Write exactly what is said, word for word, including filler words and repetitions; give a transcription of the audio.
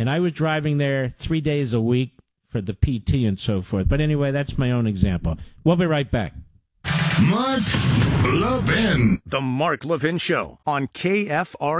And I was driving there three days a week for the P T and so forth. But anyway, that's my own example. We'll be right back. Mark Levin. The Mark Levin Show on K F R